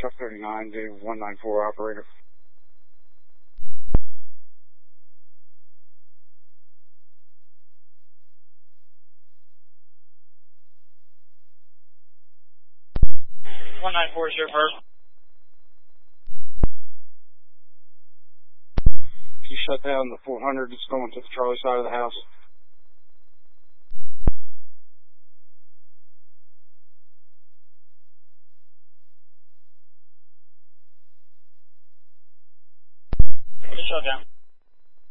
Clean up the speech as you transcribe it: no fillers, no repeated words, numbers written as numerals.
truck 39 to 194 operator. One nine four zero first. Can you shut down the 400 that's going to the Charlie side of the house? Shut down.